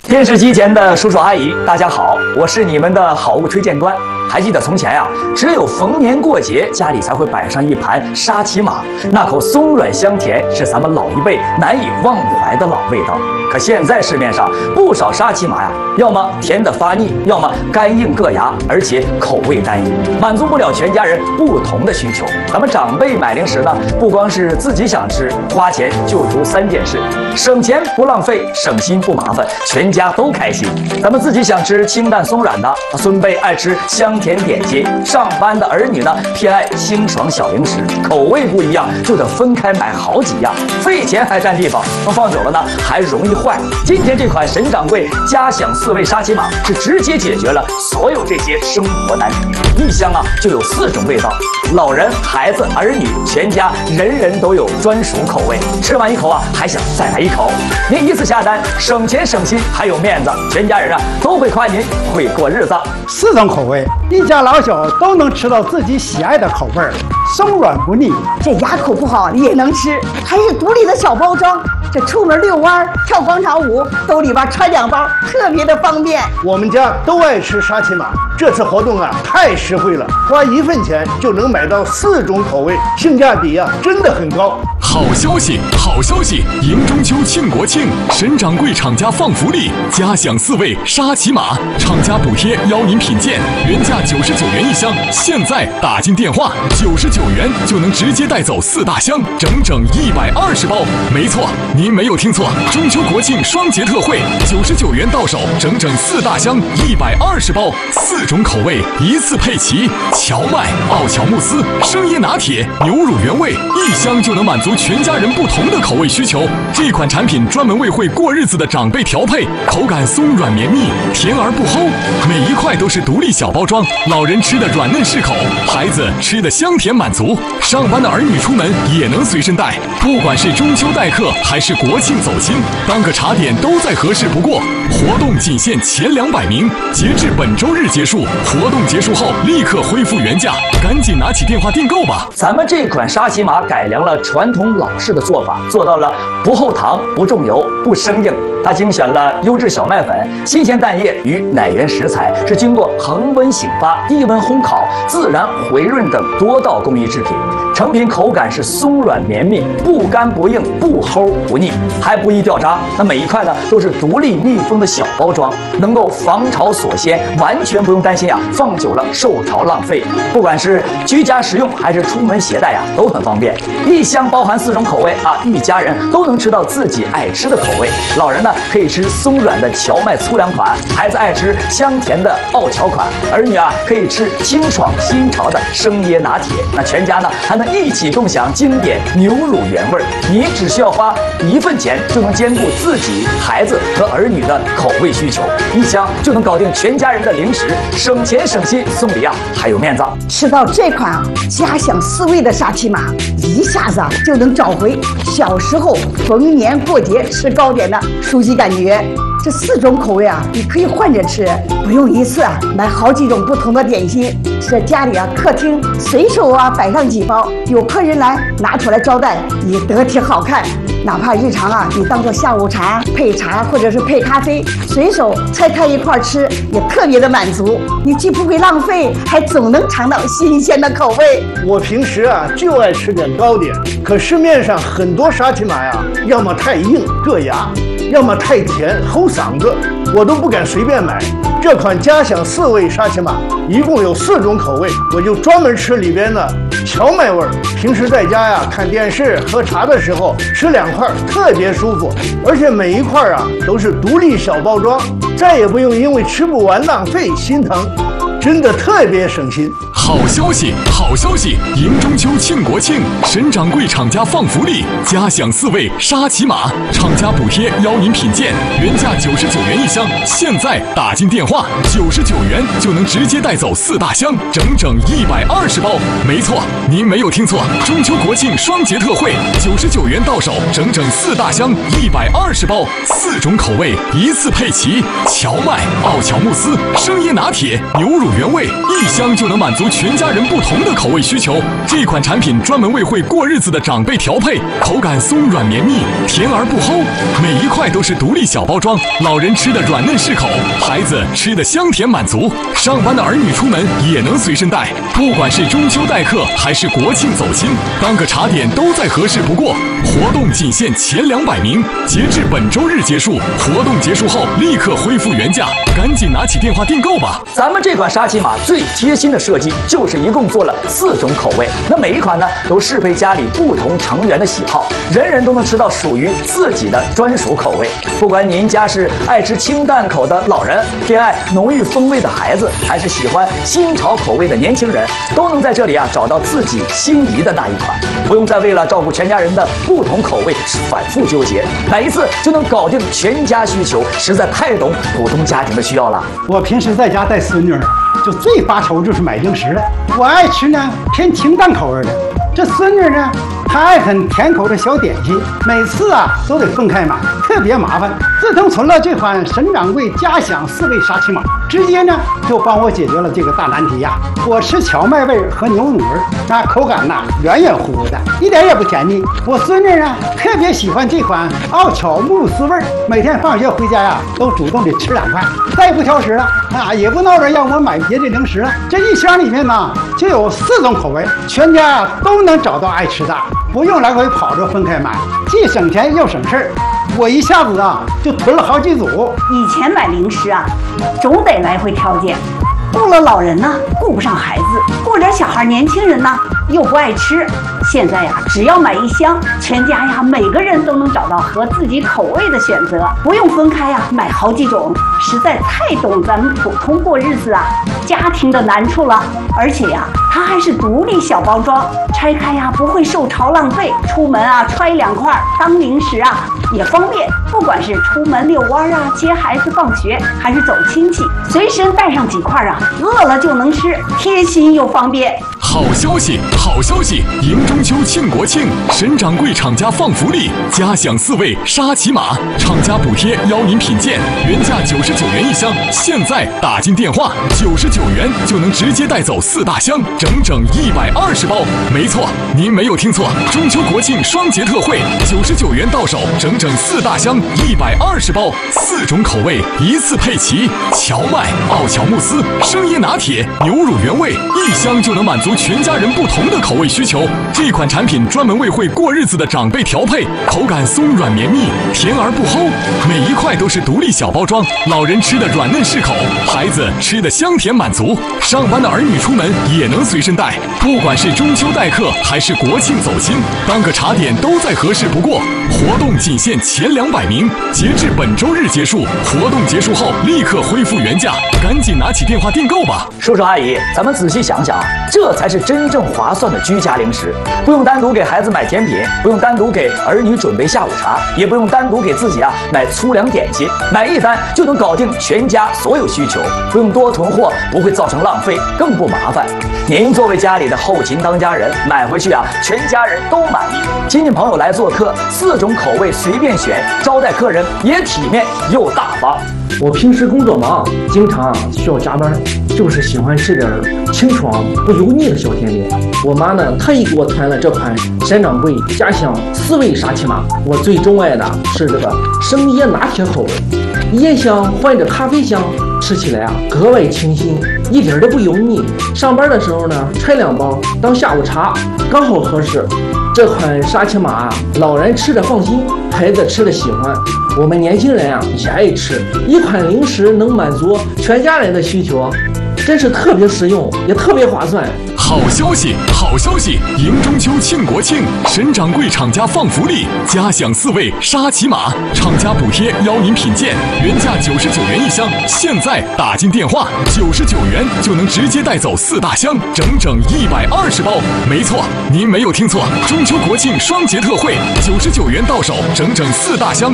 电视机前的叔叔阿姨，大家好，我是你们的好物推荐官。还记得从前呀，只有逢年过节，家里才会摆上一盘沙琪玛，那口松软香甜是咱们老一辈难以忘怀的老味道。可现在市面上不少沙琪玛呀，要么甜得发腻，要么干硬硌牙，而且口味单一，满足不了全家人不同的需求。咱们长辈买零食呢，不光是自己想吃，花钱就图3件事：省钱不浪费，省心不麻烦，全家都开心。咱们自己想吃清淡松软的，孙辈爱吃香甜点心，上班的儿女呢偏爱清爽小零食，口味不一样就得分开买好几样，费钱还占地方，放久了呢还容易坏。今天这款沈掌柜家享4味沙琪玛是直接解决了所有这些生活难题，一箱啊就有4种味道，老人、孩子、儿女，全家人人都有专属口味，吃完一口啊还想再来一口。您一次下单，省钱省心还有面子，全家人啊都会夸您会过日子。 4种口味，一家老小都能吃到自己喜爱的口味，松软不腻。 这牙口不好也能吃，还是独立的小包装。这出门遛弯、跳广场舞，兜里边揣2包，特别的方便。 我们家都爱吃沙琪玛，这次活动啊太实惠了，花1份钱就能买到4种口味，性价比啊真的很高。 好消息，好消息！迎中秋庆国庆，沈掌柜厂家放福利，家享4味沙琪玛，厂家补贴邀您品鉴，原价99元一箱，现在打进电话，99元就能直接带走4大箱，整整120包。没错，您没有听错，中秋国庆双节特惠，99元到手，整整4大箱，120包，4种口味一次配齐，荞麦、奥乔慕斯、生椰拿铁、牛乳原味，一箱就能满足全家人不同的口味需求。这款产品专门为会过日子的长辈调配，口感松软绵密，甜而不齁，每一块都是独立小包装，老人吃的软嫩适口，孩子吃的香甜满足，上班的儿女出门也能随身带。不管是中秋待客还是国庆走亲，当个茶点都再合适不过。活动仅限前200名，截至本周日结束，活动结束后立刻恢复原价，赶紧拿起电话订购吧。 咱们这款沙琪玛改良了传统老式的做法，做到了不后糖、不重油、不生硬。它精选了优质小麦粉、新鲜蛋液与奶源食材，是经过恒温醒发、低温烘烤、自然回润等多道工艺制品。成品口感是松软绵密，不干不硬，不齁不腻，还不易掉渣。那每一块呢都是独立密封的小包装，能够防潮锁鲜，完全不用担心啊放久了受潮浪费。不管是居家食用还是出门携带呀，都很方便。一箱包含4种口味啊，一家人都能吃到自己爱吃的口味。老人呢可以吃松软的荞麦粗粮款，孩子爱吃香甜的奥乔款，儿女啊可以吃清爽新潮的生椰拿铁。那全家呢还能一起共享经典牛乳原味。你只需要花1份钱就能兼顾自己、孩子和儿女的口味需求，一箱就能搞定全家人的零食，省钱省心，送礼啊还有面子。 吃到这款啊家享4味的沙琪玛，一下子就能找回小时候逢年过节吃糕点的熟悉感觉。这4种口味啊，你可以换着吃，不用一次啊买好几种不同的点心。这家里啊客厅随手啊摆上几包，有客人来拿出来招待也得体好看。哪怕日常啊你当做下午茶配茶或者是配咖啡，随手拆开一块吃，也特别的满足。你既不会浪费，还总能尝到新鲜的口味。 我平时啊就爱吃点糕点，可市面上很多沙琪玛呀，要么太硬硌牙，要么太甜齁嗓子，我都不敢随便买。这款家享4味沙琪玛一共有4种口味，我就专门吃里边的荞麦味儿。平时在家呀看电视喝茶的时候吃2块特别舒服，而且每一块啊都是独立小包装，再也不用因为吃不完浪费心疼，真的特别省心。 好消息，好消息！迎中秋庆国庆，沈掌柜厂家放福利，家享4味沙琪玛，厂家补贴邀您品鉴，原价99元一箱，现在打进电话，99元就能直接带走4大箱，整整120包。没错，您没有听错，中秋国庆双节特惠，99元到手，整整4大箱，120包，4种口味一次配齐，荞麦、奥乔慕斯、生椰拿铁、牛乳原味，一箱就能满足全家人不同的口味需求。这款产品专门为会过日子的长辈调配，口感松软绵密，甜而不齁，每一块都是独立小包装，老人吃的软嫩适口，孩子吃的香甜满足。上班的儿女出门也能随身带，不管是中秋待客还是国庆走亲，当个茶点都再合适不过。活动仅限前200名，截至本周日结束。活动结束后立刻恢复原价，赶紧拿起电话订购吧。 咱们这款沙琪玛最贴心的设计就是一共做了4种口味，那每一款呢都适配家里不同成员的喜好，人人都能吃到属于自己的专属口味。不管您家是爱吃清淡口的老人，偏爱浓郁风味的孩子，还是喜欢新潮口味的年轻人，都能在这里找到自己心仪的那一款，不用再为了照顾全家人的不同口味反复纠结，买一次就能搞定全家需求，实在太懂普通家庭的需要了。 我平时在家带孙女儿，就最发愁就是买零食了。我爱吃呢偏清淡口味的，这孙女呢她爱很甜口的小点心，每次都得分开买，特别麻烦。自从存了这款沈掌柜家享4味沙琪玛，直接呢就帮我解决了这个大难题呀。我吃荞麦味和牛乳味，那口感软软乎乎的，一点也不甜腻。我孙女呢特别喜欢这款奥巧慕斯味，每天放学回家都主动的吃2块，再也不挑食了也不闹着让我买别的零食了。这一箱里面呢就有4种口味，全家都能找到爱吃的，不用来回跑着分开买，既省钱又省事儿。我一下子就囤了好几组。 以前买零食总得来回挑拣，顾了老人顾不上孩子，顾点小孩年轻人又不爱吃。现在只要买一箱，全家每个人都能找到合自己口味的选择，不用分开买好几种，实在太懂咱们普通过日子家庭的难处了。而且它还是独立小包装，拆开不会受潮浪费，出门揣2块当零食也方便。不管是出门遛弯接孩子放学，还是走亲戚，随身带上几块饿了就能吃，贴心又方便。 好消息，好消息！迎中秋庆国庆，沈掌柜厂家放福利，家享4味沙琪玛，厂家补贴邀您品鉴，原价99元一箱，现在打进电话，99元就能直接带走4大箱，整整120包。没错，您没有听错，中秋国庆双节特惠，99元到手，整整4大箱，120包，4种口味一次配齐，荞麦、奥巧慕斯、生椰拿铁、牛乳原味，一箱就能满足全家人不同的口味需求。这款产品专门为会过日子的长辈调配，口感松软绵密，甜而不齁，每一块都是独立小包装，老人吃的软嫩适口，孩子吃的香甜满足。上班的儿女出门也能随身带，不管是中秋待客还是国庆走亲，当个茶点都再合适不过。活动仅限前200名，截至本周日结束。活动结束后立刻恢复原价，赶紧拿起电话订购吧。 叔叔阿姨，咱们仔细想想，这才是真正划算的居家零食，不用单独给孩子买甜品，不用单独给儿女准备下午茶，也不用单独给自己买粗粮点心，买一单就能搞定全家所有需求，不用多囤货，不会造成浪费，更不麻烦。您作为家里的后勤当家人，买回去全家人都满意。亲戚朋友来做客，4种口味随便选，招待客人也体面又大方。 我平时工作忙，经常需要加班，就是喜欢吃点清爽不油腻的小甜点。我妈呢特意给我团了这款沈掌柜家乡4味沙琪玛，我最钟爱的是这个生椰拿铁口味，椰香换着咖啡香，吃起来格外清新，一点都不油腻。上班的时候呢揣2包当下午茶，刚好合适。这款沙琪玛老人吃的放心，孩子吃的喜欢，我们年轻人也爱吃。一款零食能满足全家人的需求，真是特别实用，也特别划算。 好消息，好消息！迎中秋庆国庆，沈掌柜厂家放福利，家享4味沙琪玛，厂家补贴邀您品鉴，原价99元一箱，现在打进电话，99元就能直接带走4大箱，整整120包。没错，您没有听错，中秋国庆双节特惠，99元到手，整整4大箱